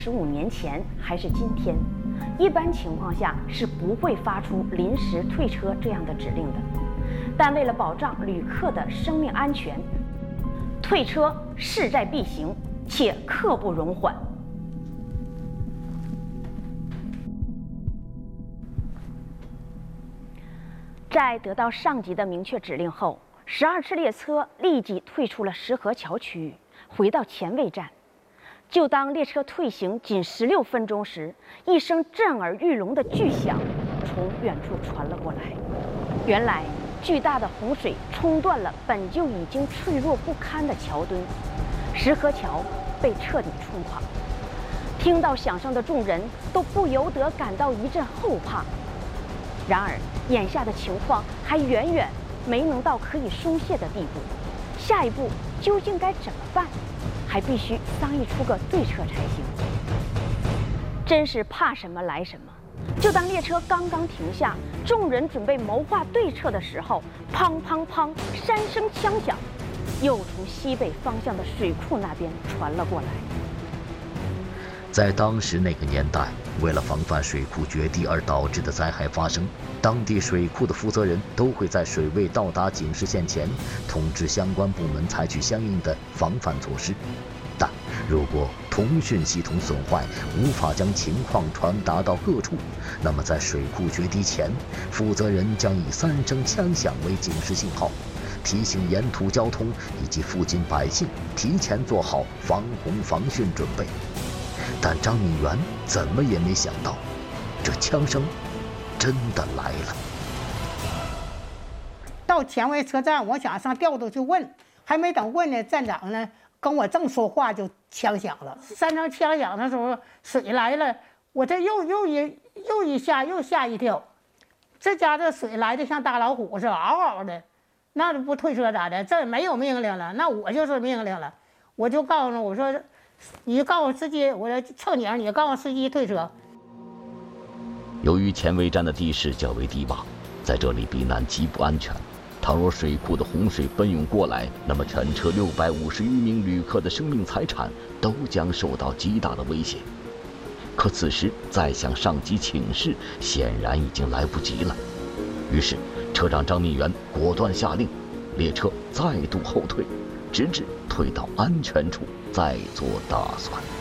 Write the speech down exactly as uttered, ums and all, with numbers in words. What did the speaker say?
十五年前还是今天，一般情况下是不会发出临时退车这样的指令的。但为了保障旅客的生命安全，退车势在必行，且刻不容缓。在得到上级的明确指令后，十二次列车立即退出了石河桥区域，回到前卫站。就当列车退行仅十六分钟时，一声震耳欲聋的巨响从远处传了过来。原来，巨大的洪水冲断了本就已经脆弱不堪的桥墩，石河桥被彻底冲垮。听到响声的众人都不由得感到一阵后怕。然而，眼下的情况还远远没能到可以松懈的地步。下一步究竟该怎么办？还必须商议出个对策才行。真是怕什么来什么。就当列车刚刚停下，众人准备谋划对策的时候，砰砰砰三声枪响，又从西北方向的水库那边传了过来。 在当时那个年代，为了防范水库决堤而导致的灾害发生，当地水库的负责人都会在水位到达警示线前，通知相关部门采取相应的防范措施。但如果通讯系统损坏，无法将情况传达到各处，那么在水库决堤前，负责人将以三声枪响为警示信号，提醒沿途交通以及附近百姓提前做好防洪防汛准备。但张敏元怎么也没想到，这枪声真的来了。 到前卫车站，我想上调度去问，还没等问呢，站长呢跟我正说话就枪响了。三声枪响的时候，水来了，我这又又一又一下又吓一跳。这家这水来的像大老虎似的，嗷嗷的，那不退车咋的？这也没有命令了，那我就是命令了，我就告诉我说。你告诉司机，我要蹭你，你告诉司机退车。 由于前卫站的地势较为低洼，在这里避难极不安全。倘若水库的洪水奔涌过来，那么全车六百五十余名旅客的生命财产都将受到极大的威胁。可此时再向上级请示，显然已经来不及了。于是，车长张敏元果断下令，列车再度后退，直至退到安全处再做打算。